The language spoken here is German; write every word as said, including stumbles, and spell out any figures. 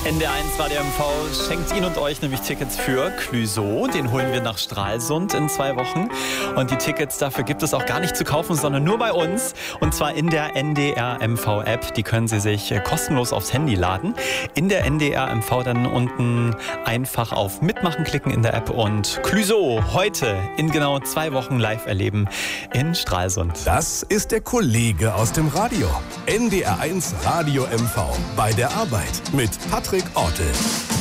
N D R eins Radio M V schenkt Ihnen und euch nämlich Tickets für Clouseau. Den holen wir nach Stralsund in zwei Wochen. Und die Tickets dafür gibt es auch gar nicht zu kaufen, sondern nur bei uns. Und zwar in der N D R M V App. Die können Sie sich kostenlos aufs Handy laden. In der N D R M V dann unten einfach auf Mitmachen klicken in der App. Und Clouseau heute in genau zwei Wochen live erleben in Stralsund. Das ist der Kollege aus dem Radio. N D R eins Radio M V bei der Arbeit mit Patrick Ortel.